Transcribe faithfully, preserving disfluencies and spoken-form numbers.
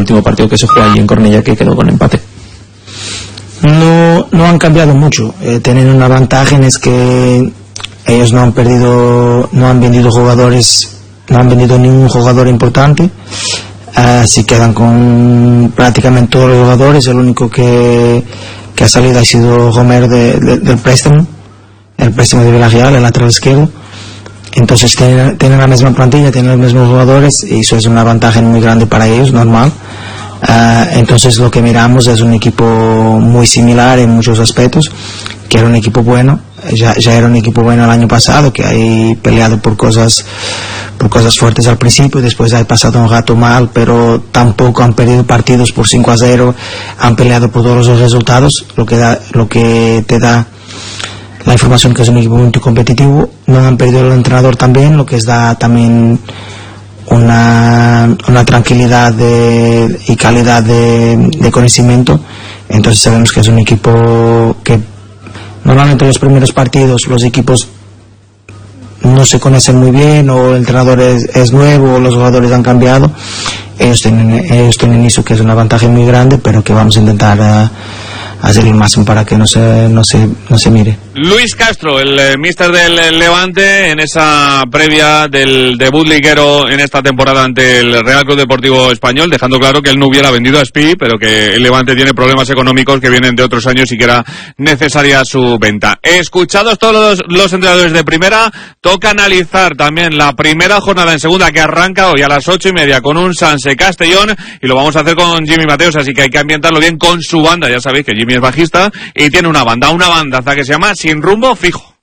último partido que se jugó allí en Cornellà, que quedó con empate. No, no han cambiado mucho. Eh, tienen una ventaja en es que ellos no han perdido, no han vendido jugadores, no han vendido ningún jugador importante. Así uh, quedan con prácticamente todos los jugadores. El único que, que ha salido ha sido Homer de, de, del préstamo, el préstamo de Villarreal, el lateral izquierdo. Entonces tienen, tienen la misma plantilla, tienen los mismos jugadores y eso es una ventaja muy grande para ellos, normal. Uh, entonces lo que miramos es un equipo muy similar en muchos aspectos, que era un equipo bueno, ya, ya era un equipo bueno el año pasado, que hay peleado por cosas por cosas fuertes al principio, después ha pasado un rato mal, pero tampoco han perdido partidos por cinco a cero, han peleado por todos los resultados, lo que da, lo que te da la información que es un equipo muy competitivo. No han perdido el entrenador también, lo que da también una, una tranquilidad de, y calidad de, de conocimiento. Entonces sabemos que es un equipo que normalmente en los primeros partidos los equipos no se conocen muy bien, o el entrenador es, es nuevo, o los jugadores han cambiado. Ellos tienen, ellos tienen eso, que es una ventaja muy grande, pero que vamos a intentar uh, hacer el máximo para que no se, no se, no se mire. Luis Castro, el eh, míster del Levante, en esa previa del debut liguero en esta temporada ante el Real Club Deportivo Español, dejando claro que él no hubiera vendido a Spi, pero que el Levante tiene problemas económicos que vienen de otros años y que era necesaria su venta. Escuchados todos los, los entrenadores de primera, toca analizar también la primera jornada en segunda, que arranca hoy a las ocho y media con un Sanse Castellón, y lo vamos a hacer con Jimmy Mateos, así que hay que ambientarlo bien con su banda. Ya sabéis que Jimmy es bajista y tiene una banda, una bandaza que se llama Sin Rumbo Fijo.